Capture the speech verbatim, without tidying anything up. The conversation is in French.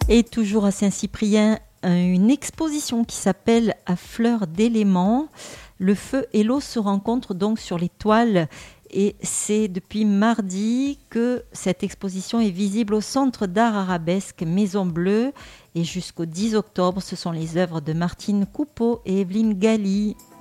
Et toujours à Saint-Cyprien, une exposition qui s'appelle « À fleur d'éléments ». Le feu et l'eau se rencontrent donc sur les toiles et c'est depuis mardi que cette exposition est visible au Centre d'art arabesque Maison Bleue et jusqu'au dix octobre, ce sont les œuvres de Martine Coupeau et Evelyne Galli.